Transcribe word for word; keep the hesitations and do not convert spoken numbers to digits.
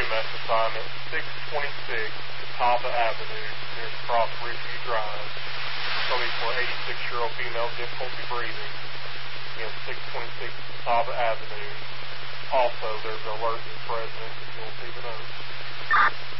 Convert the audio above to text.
M S assignment, six twenty-six Catawba Avenue, near Cross Ridgeview Drive. Coming for an eighty-six-year-old female, difficulty breathing. Again, six twenty-six Catawba Avenue. Also, there's an alert in present if you'll see the note.